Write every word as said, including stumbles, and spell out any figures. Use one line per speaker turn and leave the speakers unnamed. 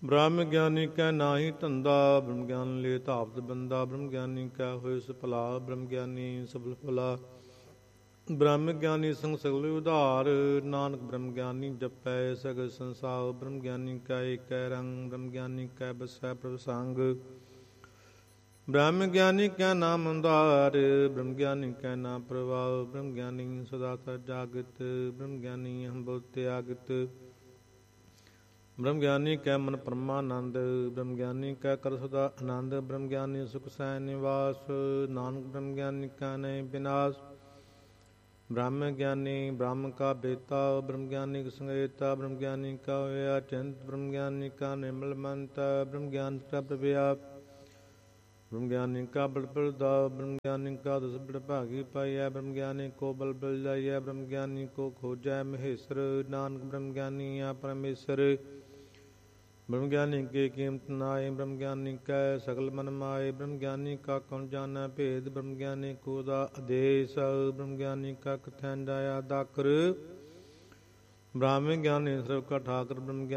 ਬ੍ਰਹਮ ਗਿਆਨੀ ਕੈ ਨਾਹੀ ਧੰਦਾ, ਬ੍ਰਹਮ ਗਿਆਨ ਲੈ ਧਾਵਤ ਬੰਦਾ। ਬ੍ਰਹਮ ਗਿਆਨੀ ਕੈ ਹੋਇ ਸਫਲਾ, ਬ੍ਰਹਮ ਗਿਆਨੀ ਸਫਲ ਫਲਾ। ਬ੍ਰਹਮ ਗਿਆਨੀ ਸੰਗ ਸਗਲ ਉਧਾਰ, ਨਾਨਕ ਬ੍ਰਹਮ ਗਿਆਨੀ ਜਪੈ ਸਗਲ ਸੰਸਾਰ। ਬ੍ਰਹਮ ਗਿਆਨੀ ਕੈ ਏਕੈ ਰੰਗ, ਬ੍ਰਹਮ ਗਿਆਨੀ ਕੈ ਬਸੈ ਪ੍ਰਭ ਸੰਗ। ਬ੍ਰਹਮ ਗਿਆਨੀ ਕੈ ਨਾਮ ਆਧਾਰ, ਬ੍ਰਹਮ ਗਿਆਨੀ ਕੈ ਨਾਮ ਪ੍ਰਭਾਵ। ਬ੍ਰਹਮ ਗਿਆਨੀ ਸਦਾ ਸਚ ਜਾਗਤ, ਬ੍ਰਹਮ ਗਿਆਨੀ ਅਹੰ ਬੁੱਧ ਤਿਆਗਤ। ਬ੍ਰਹਮ ਗਿਆਨੀ ਕੈ ਮਨ ਪਰਮਾਨੰਦ, ਬ੍ਰਹਮ ਗਿਆਨੀ ਕੈ ਕਰ ਸਦਾ ਆਨੰਦ। ਬ੍ਰਹਮ ਗਿਆਨੀ ਸੁਖ ਸੈਨ ਨਿਵਾਸ, ਨਾਨਕ ਬ੍ਰਹਮ ਗਿਆਨੀ ਕੈ ਨਹੀਂ ਬਿਨਾਸ਼। ਬ੍ਰਹਮ ਗਿਆਨੀ ਬ੍ਰਹਮ ਕਾ ਬੇਤਾ, ਬ੍ਰਹਮ ਗਿਆਨੀ ਸੰਗੇਤਾ। ਬ੍ਰਹਮ ਗਿਆਨੀ ਕਾ ਹੋਇਆ ਚਿੰਤ, ਬ੍ਰਹਮ ਗਿਆਨੀ ਕਾ ਨਿਰਮਲ ਮੰਤ। ਬ੍ਰਹਮ ਗਿਆਨ ਪ੍ਰਭ ਵਿਆਪ, ਬ੍ਰਹਮ ਗਿਆਨੀ ਕਾ ਬਲ ਬਲ ਦਾ। ਬ੍ਰਹਮ ਗਿਆਨੀ ਕਾ ਦਸ ਬੜ ਭਾਗੀ ਪਾਈਐ, ਬ੍ਰਹਮ ਗਿਆਨੀ ਕੋ ਬਲ ਬਲ ਜਾਈਐ। ਬ੍ਰਹਮ ਗਿਆਨੀ ਕੋ ਖੋਜੈ ਮਹੇਸਰ, ਨਾਨਕ ਬ੍ਰਹਮ ਗਿਆਨੀ ਆ ਪਰਮੇਸਰ। ਬ੍ਰਹਮ ਗਿਆਨੀ ਕੀ ਕੀਮਤ ਨਾਏ, ਬ੍ਰਹਮ ਗਿਆਨੀ ਕੈ ਸਗਲ ਮਨ ਮਾਏ। ਬ੍ਰਹਮ ਗਿਆਨੀ ਕਾ ਕਉਨ ਜਾਣੈ ਭੇਦ, ਬ੍ਰਹਮ ਗਿਆਨੀ ਕੋ ਦਾ ਆਦੇਸ। ਬ੍ਰਹਮ ਗਿਆਨੀ ਕਾ ਕਥੈ ਨ ਜਾਇਆ ਦਾਖਰ, ਬ੍ਰਹਮ ਗਿਆਨੀ ਸਰਬ ਕਾ ਠਾਕੁਰ। ਬ੍ਰਹਮ